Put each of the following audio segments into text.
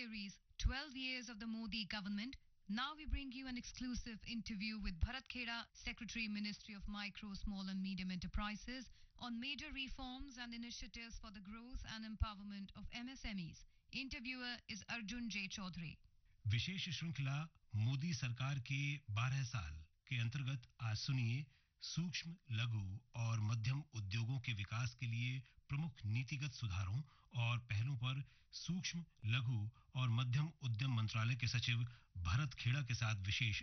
series 12 Years of the Modi Government. Now we bring you an exclusive interview with Bharat Kheda, Secretary, Ministry of Micro, Small and Medium Enterprises, on major reforms and initiatives for the growth and empowerment of MSMEs. Interviewer is Arjun J. Chaudhary. विशेष श्रृंखला मोदी सरकार के 12 साल के अंतर्गत आज सुनिए सूक्ष्म, लघु और मध्यम उद्योगों के विकास के लिए प्रमुख नीतिगत सुधारों और पहलों पर सूक्ष्म, लघु और मध्यम उद्यम मंत्रालय के सचिव भरत खेड़ा के साथ विशेष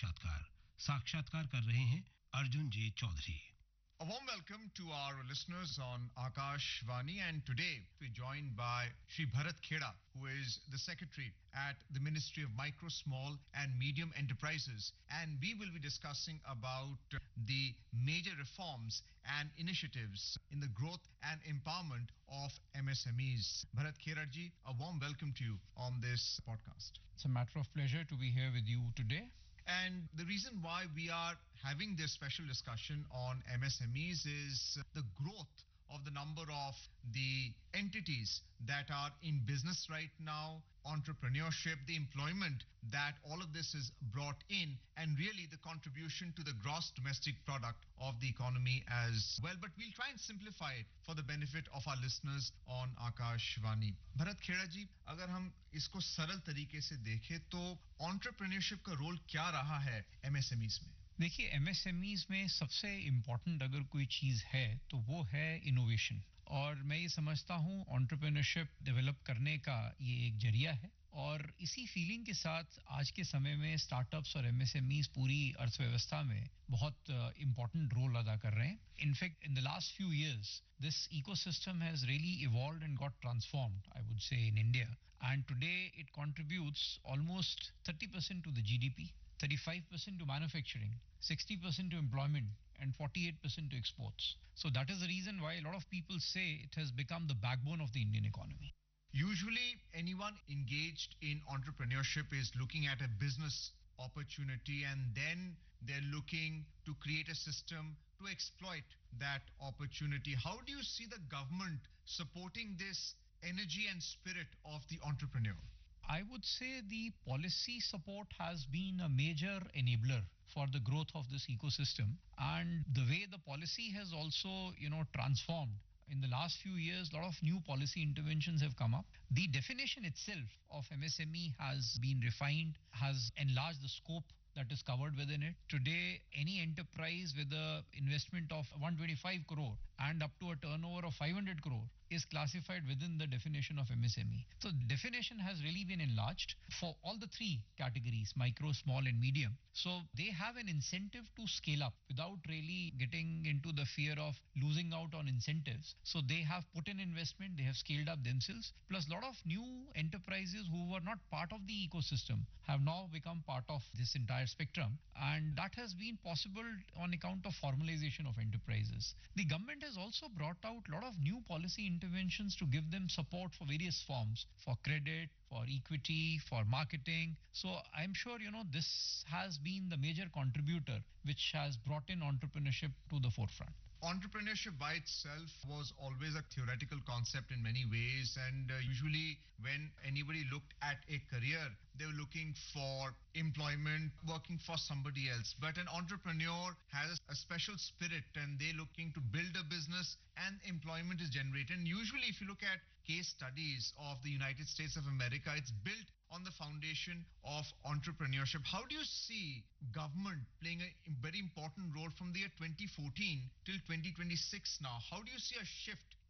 साक्षात्कार कर रहे हैं अर्जुन जे Chaudhary. A warm welcome to our listeners on Akash Vani, and today we're joined by Shri Bharat Kheda, who is the Secretary at the Ministry of Micro, Small and Medium Enterprises, and we will be discussing about the major reforms and initiatives in the growth and empowerment of MSMEs. Bharat Kheda ji, a warm welcome to you on this podcast. It's a matter of pleasure to be here with you today. And the reason why we are having this special discussion on MSMEs is the growth of the number of the entities that are in business right now, entrepreneurship, the employment that all of this is brought in, and really the contribution to the gross domestic product of the economy as well. But we'll try and simplify it for the benefit of our listeners on Akash Vani. Bharat Kheda ji, अगर हम इसको सरल तरीके से देखें तो entrepreneurship का role क्या रहा है MSMEs में? देखिए, एमएसएमईज में सबसे इम्पोर्टेंट अगर कोई चीज़ है तो वो है इनोवेशन, और मैं ये समझता हूँ एंटरप्रेन्योरशिप डेवलप करने का ये एक जरिया है। और इसी फीलिंग के साथ आज के समय में स्टार्टअप्स और एमएसएमईज पूरी अर्थव्यवस्था में बहुत इम्पोर्टेंट रोल अदा कर रहे हैं। In fact in the last few years this ecosystem has really evolved and got transformed, I would say, in India. And today it contributes almost 30% to the GDP, 35% to manufacturing, 60% to employment, and 48% to exports. So that is the reason why a lot of people say it has become the backbone of the Indian economy. Usually anyone engaged in entrepreneurship is looking at a business opportunity, and then they're looking to create a system to exploit that opportunity. How do you see the government supporting this energy and spirit of the entrepreneur? I would say the policy support has been a major enabler for the growth of this ecosystem, and the way the policy has also, transformed. In the last few years, a lot of new policy interventions have come up. The definition itself of MSME has been refined, has enlarged the scope that is covered within it. Today, any enterprise with an investment of 125 crore and up to a turnover of 500 crore is classified within the definition of MSME. So the definition has really been enlarged for all the three categories, micro, small and medium. So they have an incentive to scale up without really getting into the fear of losing out on incentives. So they have put in investment, they have scaled up themselves. Plus a lot of new enterprises who were not part of the ecosystem have now become part of this entire spectrum. And that has been possible on account of formalization of enterprises. The government has also brought out a lot of new policy interventions to give them support for various forms, for credit, for equity, for marketing. So I'm sure, this has been the major contributor which has brought in entrepreneurship to the forefront. Entrepreneurship by itself was always a theoretical concept in many ways, and usually when anybody looked at a career, they were looking for employment, working for somebody else. But an entrepreneur has a special spirit, and they're looking to build a business, and employment is generated. And usually if you look at case studies of the United States of America, it's built on the foundation of entrepreneurship. How do you see government playing a very important role from the year 2014 till 2026 now? How do you see a shift